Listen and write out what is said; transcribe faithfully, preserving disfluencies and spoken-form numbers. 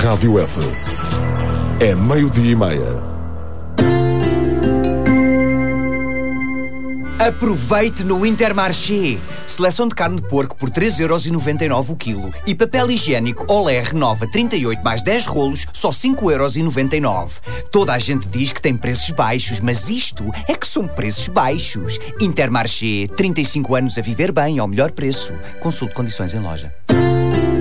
Rádio F. É meio-dia e meia. Aproveite no Intermarché. Seleção de carne de porco por três euros e noventa e nove o quilo. E papel higiênico Olé Renova trinta e oito mais dez rolos, só cinco euros e noventa e nove. Toda a gente diz que tem preços baixos, mas isto é que são preços baixos. Intermarché, trinta e cinco anos a viver bem ao melhor preço. Consulte condições em loja.